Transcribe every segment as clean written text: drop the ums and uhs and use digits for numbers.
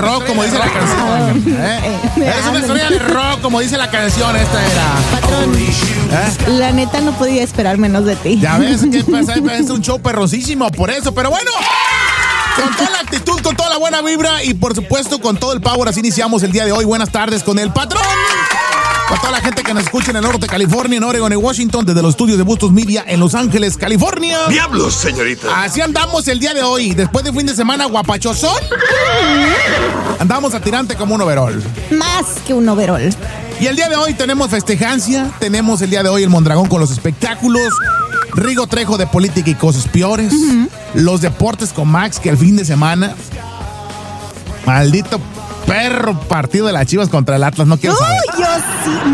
rock, como dice la canción. Eres una estrella de rock, como dice la canción. Esta era. Patrón, la neta no podía esperar menos de ti. Ya ves que es un show perrosísimo por eso, pero bueno. Con toda la actitud, con toda la buena vibra y por supuesto con todo el power, así iniciamos el día de hoy. Buenas tardes con el patrón. Para toda la gente que nos escucha en el norte de California, en Oregon, en Washington, desde los estudios de Bustos Media en Los Ángeles, California. ¡Diablos, señorita! Así andamos el día de hoy. Después de fin de semana guapachosón, andamos a tirante como un overol. Más que un overol. Y el día de hoy tenemos festejancia. Tenemos el día de hoy el Mondragón con los espectáculos. Rigo Trejo de política y cosas peores. Los deportes con Max, que el fin de semana. Maldito perro partido de las Chivas contra el Atlas. No quiero saber. Yo sí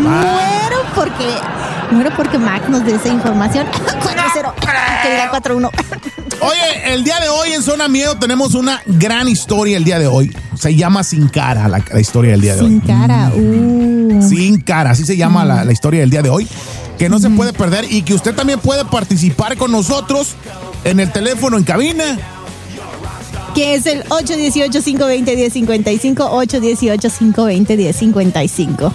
muero porque Max nos dé esa información. 4-0. Que diga 4-1. Oye, el día de hoy en Zona Miedo tenemos una gran historia el día de hoy. Se llama Sin Cara la historia del día de hoy. Sin cara. Sin Cara, así se llama la historia del día de hoy. Que no se puede perder y que usted también puede participar con nosotros en el teléfono en cabina. Que es el 818-520-1055, 818-520-1055.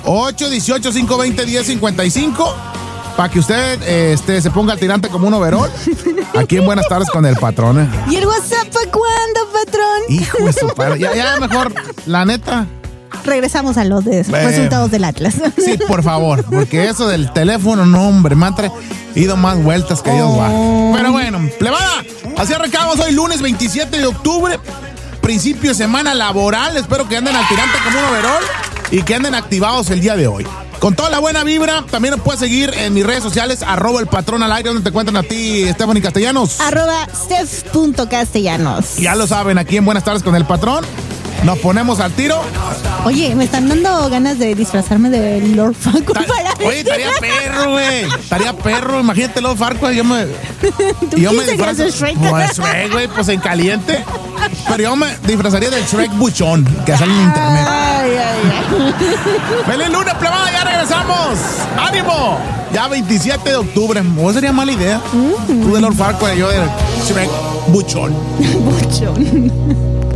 818-520-1055, para que usted se ponga al tirante como un overol. Aquí en Buenas Tardes con el patrón. ¿Y el WhatsApp para cuándo, patrón? Hijo de su padre. Ya mejor, la neta. Regresamos a los resultados del Atlas. Sí, por favor, porque eso del teléfono, no, hombre, me han ido más vueltas que Dios va. Pero bueno, plebada, así arrancamos hoy lunes 27 de octubre, principio de semana laboral. Espero que anden al tirante como un overol y que anden activados el día de hoy. Con toda la buena vibra, también nos puedes seguir en mis redes sociales, @elpatrón_al_aire, donde te cuentan a ti, Stephanie Castellanos. @Steph.Castellanos. Ya lo saben, aquí en Buenas Tardes con el patrón. Nos ponemos al tiro. Oye, me están dando ganas de disfrazarme de Lord Farquaad. Oye, estaría perro, güey. Estaría perro. Imagínate Lord Farquaad. Yo me disfrazo de Shrek. Pues, güey, pues en caliente. Pero yo me disfrazaría del Shrek buchón, que sale en internet. Ay. ¡Feliz lunes, plebada! ¡Ya regresamos! ¡Ánimo! Ya 27 de octubre. ¿O sería mala idea? Tú de Lord Farquaad y yo de Shrek buchón. Buchón.